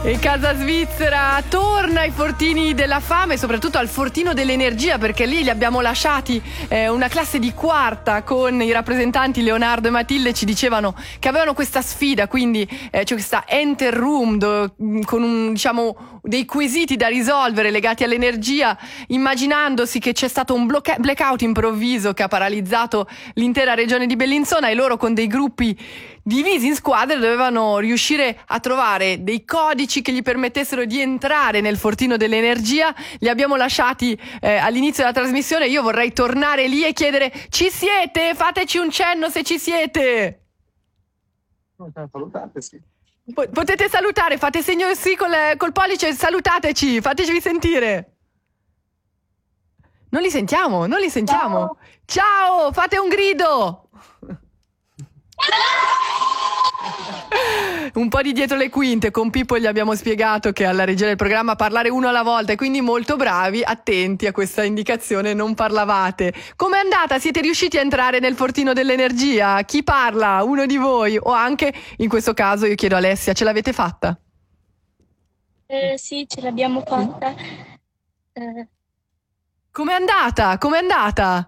E Casa Svizzera torna ai fortini della fama e soprattutto al fortino dell'energia, perché lì li abbiamo lasciati una classe di quarta con i rappresentanti Leonardo e Matilde. Ci dicevano che avevano questa sfida, quindi c'è questa enter room con dei quesiti da risolvere legati all'energia, immaginandosi che c'è stato un blackout improvviso che ha paralizzato l'intera regione di Bellinzona, e loro con dei gruppi divisi in squadre dovevano riuscire a trovare dei codici che gli permettessero di entrare nel fortino dell'energia. Li abbiamo lasciati all'inizio della trasmissione. Io vorrei tornare lì e chiedere: ci siete? Fateci un cenno se ci siete. Salutate, sì. Potete salutare, fate segno sì col pollice, salutateci, fateci sentire. Non li sentiamo. Ciao, fate un grido. Un po' di dietro le quinte. Con Pippo gli abbiamo spiegato che alla regia del programma parlare uno alla volta, e quindi molto bravi, attenti a questa indicazione, non parlavate. Com'è andata? Siete riusciti a entrare nel fortino dell'energia? Chi parla? Uno di voi? O anche, in questo caso, io chiedo a Alessia, ce l'avete fatta? Sì, ce l'abbiamo fatta. Com'è andata?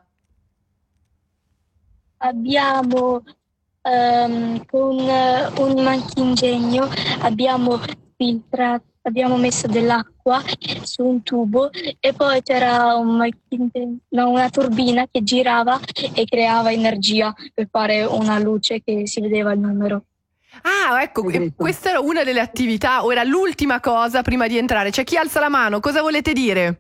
Abbiamo con un marchingegno abbiamo messo dell'acqua su un tubo, e poi c'era una turbina che girava e creava energia per fare una luce che si vedeva il numero. Ah, ecco, questa era una delle attività, o era l'ultima cosa prima di entrare. C'è chi alza la mano, cosa volete dire?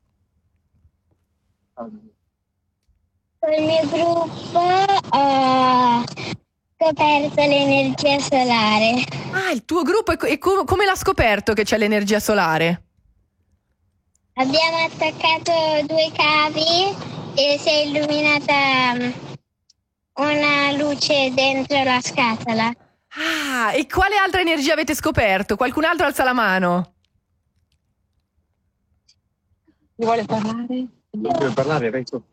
Il mio gruppo ha scoperto l'energia solare. Ah, il tuo gruppo, e come l'ha scoperto che c'è l'energia solare? Abbiamo attaccato 2 cavi e si è illuminata una luce dentro la scatola. Ah, e quale altra energia avete scoperto? Qualcun altro alza la mano. Chi vuole parlare? Vuole parlare, vai sotto.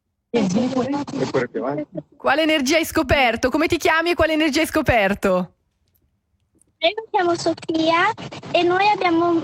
Quale energia hai scoperto? Come ti chiami e quale energia hai scoperto? Io mi chiamo Sofia e noi avevamo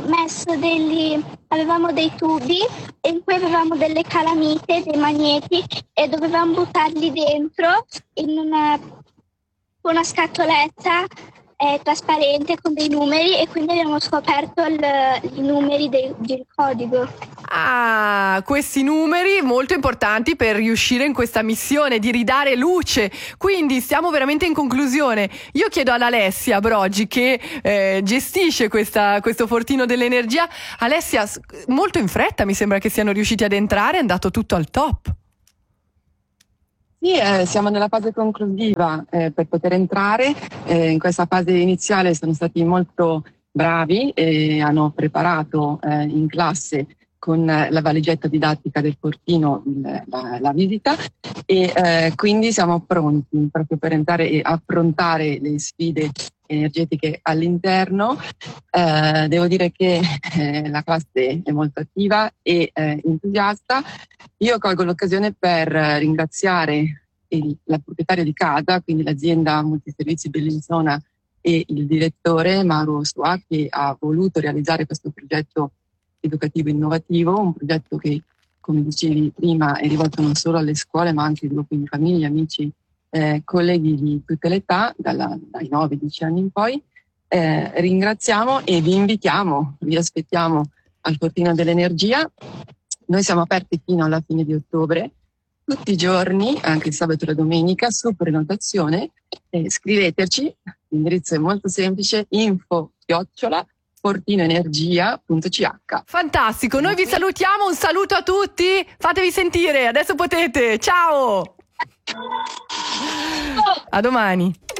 dei tubi in cui avevamo delle calamite, dei magneti, e dovevamo buttarli dentro in una scatoletta trasparente con dei numeri, e quindi abbiamo scoperto i numeri del codice. Ah, questi numeri molto importanti per riuscire in questa missione di ridare luce. Quindi stiamo veramente in conclusione. Io chiedo ad Alessia Broggi, che gestisce questo fortino dell'energia. Alessia, molto in fretta mi sembra che siano riusciti ad entrare, è andato tutto al top. Sì, siamo nella fase conclusiva per poter entrare. In questa fase iniziale sono stati molto bravi e hanno preparato in classe con la valigetta didattica del fortino la visita, e quindi siamo pronti proprio per entrare e affrontare le sfide energetiche all'interno. Devo dire che la classe è molto attiva e entusiasta. Io colgo l'occasione per ringraziare la proprietaria di casa, quindi l'azienda Multiservizi Bellinzona, e il direttore Mauro Sua, che ha voluto realizzare questo progetto educativo innovativo, un progetto che, come dicevi prima, è rivolto non solo alle scuole ma anche ai gruppi di famiglie, amici, colleghi di tutte le età, dai 9-10 anni in poi. Ringraziamo e vi aspettiamo al Fortino dell'Energia. Noi siamo aperti fino alla fine di ottobre, tutti i giorni, anche il sabato e la domenica, su prenotazione. Scriveteci, l'indirizzo è molto semplice: info@fortinoenergia.ch. Fantastico, noi vi salutiamo, un saluto a tutti, fatevi sentire, adesso potete, ciao! A domani.